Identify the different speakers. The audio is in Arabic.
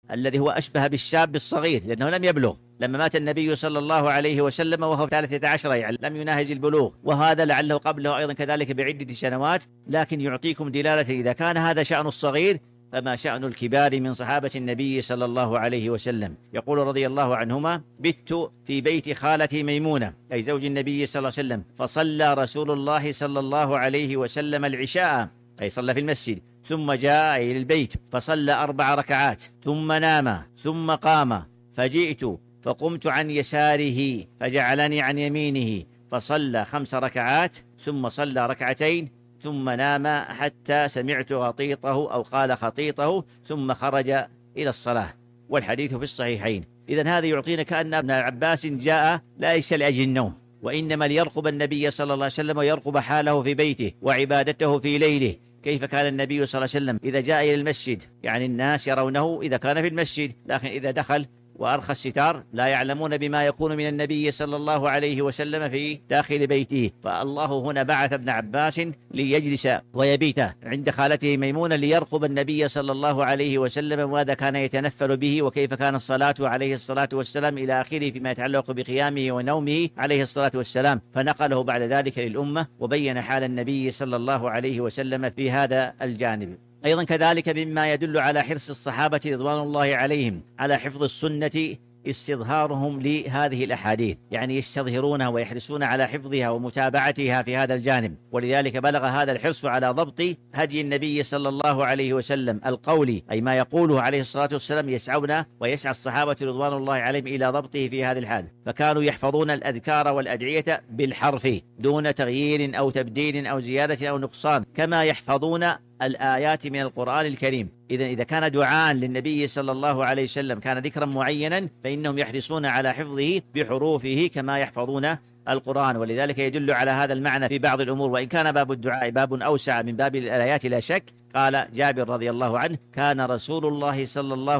Speaker 1: الذي هو أشبه بالشاب الصغير لأنه لم يبلغ. لما مات النبي صلى الله عليه وسلم وهو 13 يعني لم يناهز البلوغ، وهذا لعله قبله أيضا كذلك بعدة سنوات، لكن يعطيكم دلالة إذا كان هذا شأن الصغير فما شأن الكبار من صحابة النبي صلى الله عليه وسلم. يقول رضي الله عنهما: بت في بيت خالتي ميمونة أي زوج النبي صلى الله عليه وسلم، فصلى رسول الله صلى الله عليه وسلم العشاء أي صلى في المسجد، ثم جاء إلى البيت فصلى 4 ركعات ثم نام ثم قام، فجئت فقمت عن يساره فجعلني عن يمينه فصلى 5 ركعات ثم صلى 2 ركعتين ثم نام حتى سمعت غطيطه أو قال خطيطه ثم خرج إلى الصلاة، والحديث في الصحيحين. إذن هذا يعطينا كأن ابن عباس جاء ليس لأجل النوم، وإنما ليرقب النبي صلى الله عليه وسلم ويرقب حاله في بيته وعبادته في ليله. كيف كان النبي صلى الله عليه وسلم إذا جاء إلى المسجد؟ يعني الناس يرونه إذا كان في المسجد، لكن إذا دخل وأرخى الستار لا يعلمون بما يكون من النبي صلى الله عليه وسلم في داخل بيته. فالله هنا بعث ابن عباس ليجلس ويبيت عند خالته ميمونة ليرقب النبي صلى الله عليه وسلم، وماذا كان يتنفل به، وكيف كان الصلاة عليه الصلاة والسلام إلى آخره فيما يتعلق بقيامه ونومه عليه الصلاة والسلام. فنقله بعد ذلك للأمة وبين حال النبي صلى الله عليه وسلم في هذا الجانب. أيضا كذلك مما يدل على حرص الصحابة رضوان الله عليهم على حفظ السنة استظهارهم لهذه الأحاديث، يعني يستظهرونها ويحرصون على حفظها ومتابعتها في هذا الجانب. ولذلك بلغ هذا الحرص على ضبط هدي النبي صلى الله عليه وسلم القولي، أي ما يقوله عليه الصلاة والسلام، يسعون ويسعى الصحابة رضوان الله عليهم إلى ضبطه في هذه الحال. فكانوا يحفظون الأذكار والأدعية بالحرف دون تغيير أو تبديل أو زيادة أو نقصان، كما يحفظون الآيات من القرآن الكريم. إذا كان دعاء للنبي صلى الله عليه وسلم كان ذكرا معينا فإنهم يحرصون على حفظه بحروفه كما يحفظون القرآن. ولذلك يدل على هذا المعنى في بعض الأمور، وإن كان باب الدعاء باب أوسع من باب الآيات لا شك. قال جابر رضي الله عنه: كان رسول الله صلى الله